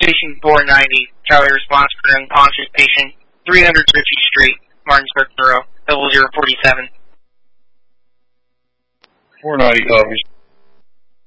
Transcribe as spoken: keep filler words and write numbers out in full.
Station four ninety, Charlie response for an unconscious patient, three hundred Ritchie Street, Martinsburg, Monroe, double zero forty-seven. four ninety, copies.